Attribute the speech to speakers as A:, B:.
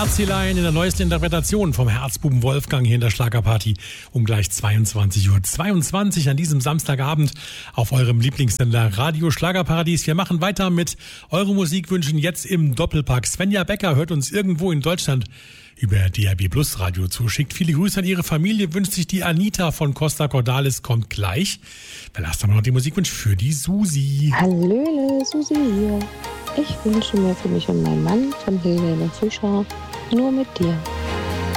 A: Herzilein in der neuesten Interpretation vom Herzbuben Wolfgang hier in der Schlagerparty um gleich 22:22 Uhr an diesem Samstagabend auf eurem Lieblingssender Radio Schlagerparadies. Wir machen weiter mit euren Musikwünschen jetzt im Doppelpack. Svenja Becker hört uns irgendwo in Deutschland über DRB Plus Radio zuschickt. Viele Grüße an ihre Familie, wünscht sich die Anita von Costa Cordalis, kommt gleich. Dann hast du noch die Musikwunsch für die Susi.
B: Hallöle, Susi hier. Ich wünsche mir für mich und meinen Mann von Helene Fischer Nur mit dir.